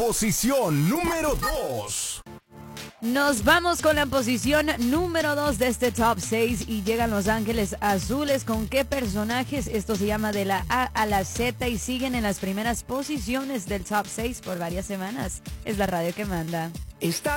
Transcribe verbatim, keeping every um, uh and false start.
posición número dos. Nos vamos con la posición número dos de este top seis y llegan Los Ángeles Azules. ¿Con qué personajes? Esto se llama De la A a la Z y siguen en las primeras posiciones del top seis por varias semanas. Es la radio que manda. Está